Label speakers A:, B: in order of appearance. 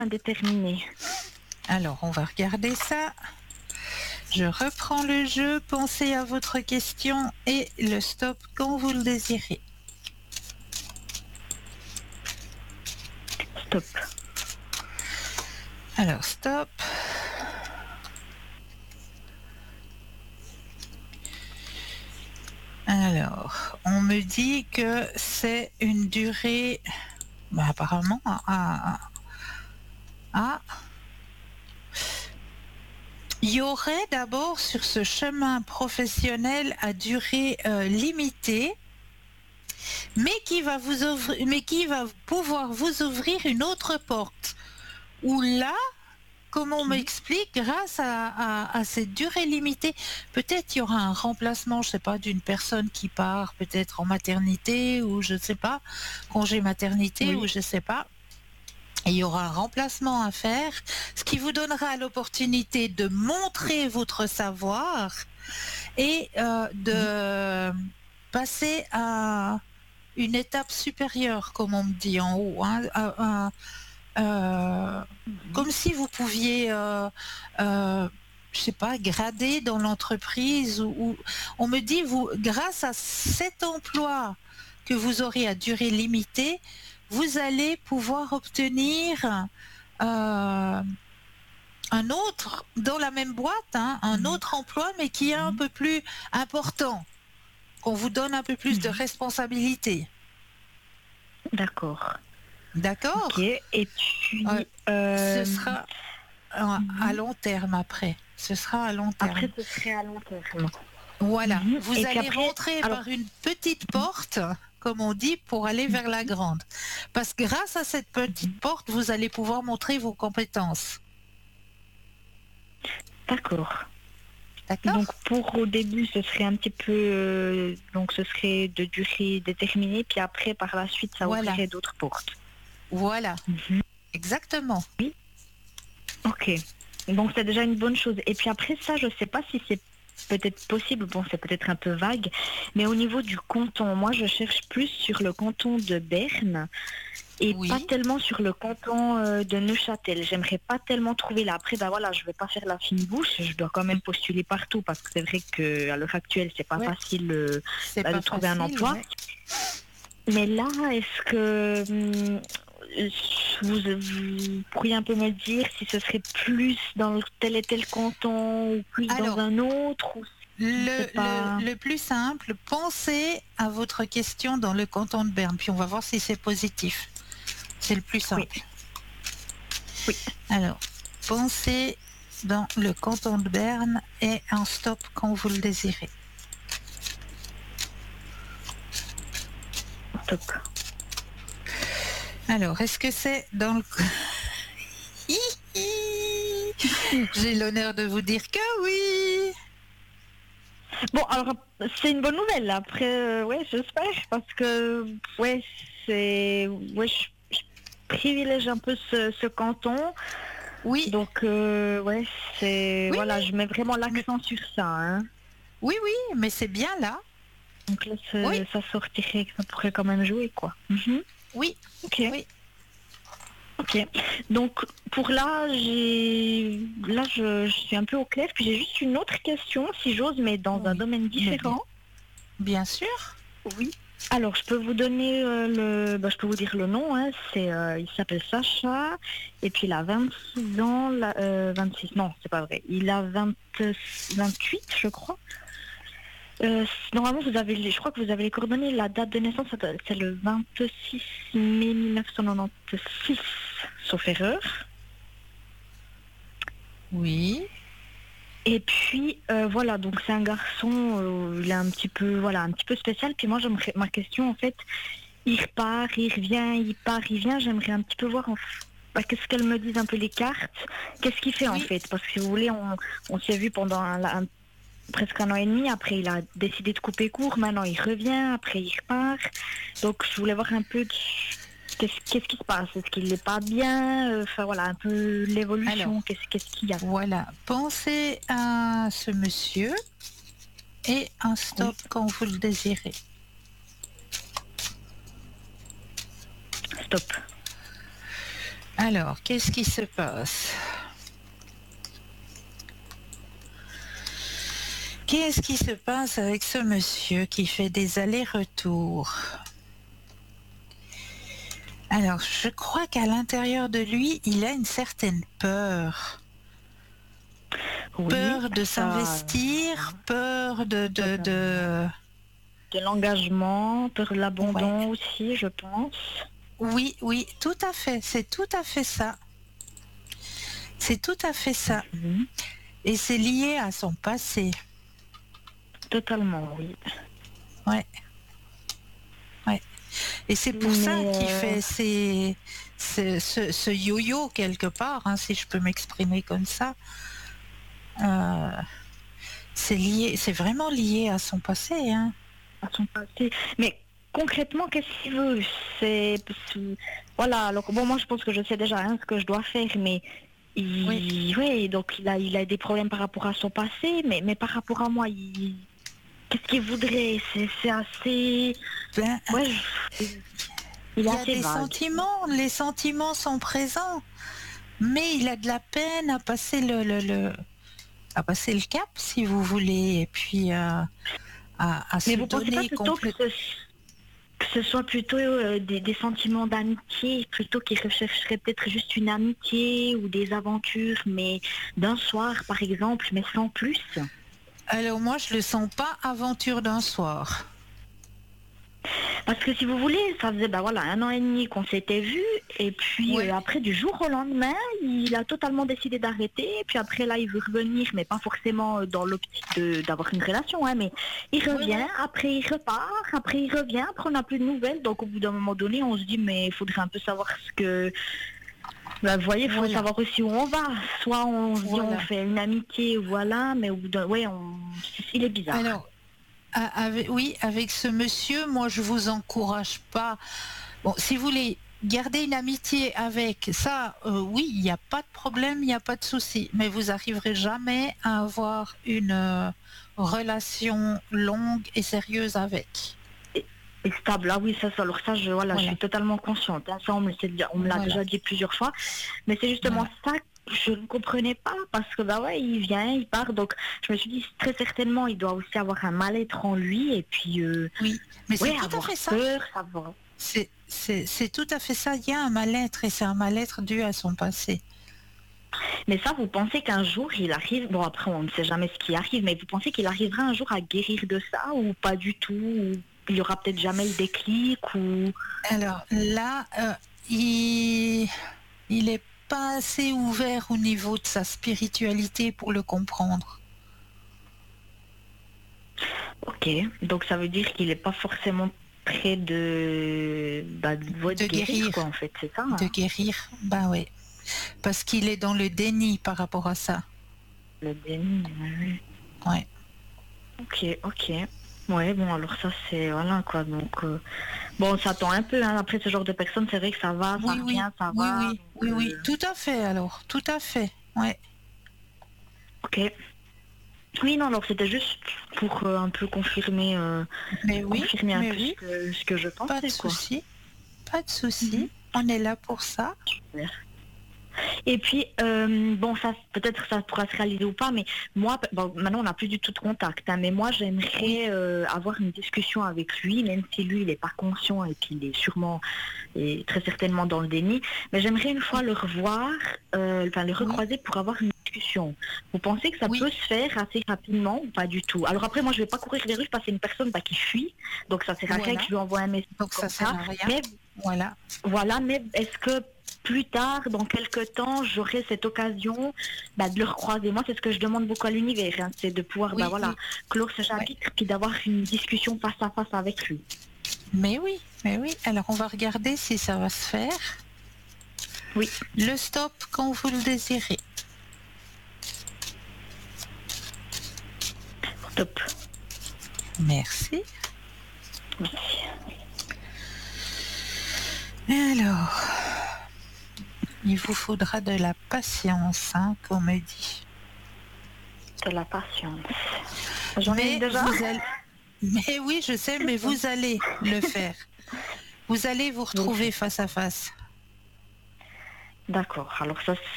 A: indéterminé.
B: Alors, on va regarder ça. Je reprends le jeu, pensez à votre question et le stop quand vous le désirez.
A: Stop.
B: Alors, stop. Alors, on me dit que c'est une durée, apparemment, il y aurait d'abord sur ce chemin professionnel à durée limitée, mais qui va pouvoir vous ouvrir une autre porte. Où là, comme on m'explique, grâce à cette durée limitée, peut-être il y aura un remplacement, je ne sais pas, d'une personne qui part peut-être en maternité ou je ne sais pas, congé maternité ou je ne sais pas. Et il y aura un remplacement à faire, ce qui vous donnera l'opportunité de montrer votre savoir et de passer à une étape supérieure, comme on me dit en haut, hein, comme si vous pouviez, je sais pas, grader dans l'entreprise. Ou on me dit, vous, grâce à cet emploi que vous aurez à durée limitée, vous allez pouvoir obtenir un autre, dans la même boîte, hein, un autre emploi, mais qui est un peu plus important, qu'on vous donne un peu plus de responsabilité.
A: D'accord.
B: D'accord.
A: Ok. Et puis,
B: ce sera à long terme après. Ce sera à long terme.
A: Après, ce serait à long terme.
B: Voilà. Vous
A: Et
B: allez
A: puis après,
B: rentrer par une petite porte, comme on dit, pour aller vers la grande. Parce que grâce à cette petite porte, vous allez pouvoir montrer vos compétences.
A: D'accord.
B: D'accord.
A: Donc pour au début, ce serait un petit peu, donc ce serait de durée déterminée, puis après par la suite, ça ouvrirait d'autres portes.
B: Voilà. Exactement.
A: Oui. Ok. Donc c'est déjà une bonne chose. Et puis après ça, je sais pas si c'est peut-être possible, bon c'est peut-être un peu vague, mais au niveau du canton, moi je cherche plus sur le canton de Berne et pas tellement sur le canton de Neuchâtel. J'aimerais pas tellement trouver là. Après, voilà, je vais pas faire la fine bouche, je dois quand même postuler partout parce que c'est vrai qu'à l'heure actuelle, c'est pas facile de trouver un emploi. Ouais. Mais là, est-ce que vous pourriez un peu me dire si ce serait plus dans tel et tel canton ou plus dans un autre ou
B: le plus simple, pensez à votre question dans le canton de Berne, puis on va voir si c'est positif. C'est le plus simple.
A: Oui.
B: Alors, pensez dans le canton de Berne et un stop quand vous le désirez.
A: Stop.
B: Alors, est-ce que c'est dans le... J'ai l'honneur de vous dire que oui.
A: Bon, alors, c'est une bonne nouvelle. Après, ouais, j'espère, parce que, ouais, c'est... Ouais, je privilège un peu ce canton.
B: Oui.
A: Donc, ouais, c'est... Oui, voilà, je mets vraiment l'accent sur ça. Hein.
B: Oui, oui, mais c'est bien là.
A: Donc là, ça sortirait, ça pourrait quand même jouer, quoi.
B: Oui.
A: Ok.
B: Oui.
A: Ok. Donc, pour là, je suis un peu au clair. Puis j'ai juste une autre question, si j'ose, mais dans un domaine différent.
B: Bien sûr.
A: Oui. Alors, je peux vous donner je peux vous dire le nom. Hein. Il s'appelle Sacha. Et puis, il a 26 ans. 26, non, c'est pas vrai. Il a 28, je crois. Normalement, je crois que vous avez les coordonnées. La date de naissance, c'est le 26 mai 1996, sauf erreur.
B: Oui.
A: Et puis voilà, donc c'est un garçon, il est un petit peu spécial. Puis moi, ma question en fait, il repart, il revient, il part, il vient. J'aimerais un petit peu voir qu'est-ce qu'elles me disent un peu les cartes. Qu'est-ce qu'il fait en fait? Parce que si vous voulez, on s'est vu pendant presque 1 an et demi. Après, il a décidé de couper court. Maintenant, il revient. Après, il repart. Donc, je voulais voir un peu qu'est-ce qui se passe. Est-ce qu'il n'est pas bien? Enfin, voilà, un peu l'évolution. Qu'est-ce qu'il y a?
B: Voilà. Pensez à ce monsieur et un stop quand vous le désirez.
A: Stop.
B: Alors, qu'est-ce qui se passe? Qu'est-ce qui se passe avec ce monsieur qui fait des allers-retours? Alors, je crois qu'à l'intérieur de lui, il a une certaine peur.
A: Oui,
B: Peur de
A: ça,
B: s'investir, peur de...
A: de l'engagement, peur de l'abandon
B: Ouais.
A: aussi, je pense.
B: Oui, oui, tout à fait. C'est tout à fait ça. C'est tout à fait ça.
A: Mhm.
B: Et c'est lié à son passé.
A: Totalement, oui.
B: Ouais. Ouais. Et c'est pour ça
A: Mais,
B: qu'il fait ce yo-yo quelque part, hein, si je peux m'exprimer comme ça. C'est lié, c'est vraiment lié à son passé, hein.
A: à son passé. Mais concrètement, qu'est-ce qu'il veut? Voilà, alors bon, moi je pense que je sais déjà ce que je dois faire, mais
B: Oui.
A: ouais, donc il a des problèmes par rapport à son passé, mais par rapport à moi, qu'est-ce qu'il voudrait? C'est assez...
B: Ben,
A: Ouais, il
B: il
A: est
B: y a
A: assez
B: des
A: vague.
B: sentiments, les sentiments sont présents, mais il a de la peine à passer à passer le cap, si vous voulez, et puis à se
A: Mais vous pensez pas
B: donner
A: plutôt
B: complètement.
A: que ce soit plutôt des sentiments d'amitié, plutôt qu'il rechercherait peut-être juste une amitié ou des aventures, mais d'un soir par exemple, mais sans plus?
B: Alors moi, je le sens pas aventure d'un soir.
A: Parce que si vous voulez, ça faisait ben voilà, 1 an et demi qu'on s'était vus, et puis
B: Ouais.
A: après du jour au lendemain, il a totalement décidé d'arrêter, et puis après là il veut revenir, mais pas forcément dans l'optique d'avoir une relation, hein, mais il
B: Ouais,
A: revient,
B: ouais.
A: après il repart, après il revient, après on n'a plus de nouvelles, donc au bout d'un moment donné on se dit mais il faudrait un peu savoir ce que... Ben, vous voyez, il faut
B: Voilà.
A: savoir aussi où on va. Soit on se dit on
B: Voilà.
A: fait une amitié, voilà, mais au bout d'un... Ouais, il est bizarre.
B: Alors, oui, avec ce monsieur, moi, je vous encourage pas. Bon, si vous voulez garder une amitié avec ça, oui, il n'y a pas de problème, il n'y a pas de souci. Mais vous arriverez jamais à avoir une relation longue et sérieuse avec.
A: Et stable, ah oui, ça, alors ça, voilà, je
B: Voilà.
A: suis totalement consciente. Hein, ça, on me l'a
B: Voilà.
A: déjà dit plusieurs fois. Mais c'est justement ça que je ne comprenais pas, parce que, bah ouais, il vient, il part. Donc, je me suis dit, très certainement, il doit aussi avoir un mal-être en lui. Et puis,
B: Oui, mais c'est
A: ouais,
B: tout à
A: avoir
B: fait ça.
A: peur, savoir.
B: C'est tout à fait ça. Il y a un mal-être et c'est un mal-être dû à son passé.
A: Mais ça, vous pensez qu'un jour, il arrive, bon, après, on ne sait jamais ce qui arrive, mais vous pensez qu'il arrivera un jour à guérir de ça, ou pas du tout, ou il y aura peut-être jamais le déclic, ou...
B: Alors là, il est pas assez ouvert au niveau de sa spiritualité pour le comprendre.
A: Ok, donc ça veut dire qu'il n'est pas forcément près de guérir, quoi, en fait, c'est ça, hein.
B: De guérir, bah oui. Parce qu'il est dans le déni par rapport à ça.
A: Le déni, ouais.
B: Ouais.
A: Ok. Ouais, bon, alors ça, c'est... Voilà, quoi, donc... bon, on s'attend un peu, hein, après ce genre de personnes, c'est vrai que ça va, ça revient, ça va. Donc,
B: Oui, tout à fait alors, tout à fait. Ouais.
A: ok. Oui, non, alors c'était juste pour un peu confirmer,
B: Mais oui,
A: confirmer un
B: mais
A: peu
B: oui,
A: ce que je pensais,
B: pas de
A: quoi.
B: souci, pas de souci.
A: Mhm.
B: On est là pour ça.
A: Et puis, bon, ça, peut-être ça pourra se réaliser ou pas, mais moi, bon, maintenant on n'a plus du tout de contact, hein, mais moi j'aimerais avoir une discussion avec lui, même si lui il n'est pas conscient et qu'il est sûrement et très certainement dans le déni, mais j'aimerais une fois le revoir, enfin le recroiser pour avoir une discussion. Vous pensez que ça
B: Oui.
A: peut se faire assez rapidement ou pas du tout? Alors après, moi je vais pas courir les rues parce que c'est une personne qui fuit, donc ça sert à rien
B: Voilà.
A: que je lui envoie un message
B: Donc ça
A: comme
B: sert
A: ça.
B: à rien.
A: Mais
B: Voilà.
A: voilà, mais est-ce que plus tard, dans quelques temps, j'aurai cette occasion de le recroiser? Moi, c'est ce que je demande beaucoup à l'univers, hein, c'est de pouvoir
B: Oui, oui.
A: clore ce chapitre, puis d'avoir une discussion face à face avec lui.
B: Mais oui, mais oui. Alors on va regarder si ça va se faire.
A: Oui.
B: Le stop quand vous le désirez.
A: Top.
B: Merci.
A: Merci.
B: Alors, il vous faudra de la patience, hein, qu'on me dit.
A: De la patience. J'en ai déjà.
B: Mais oui, je sais, mais vous allez le faire. Vous allez vous retrouver face à face.
A: D'accord. Alors ça,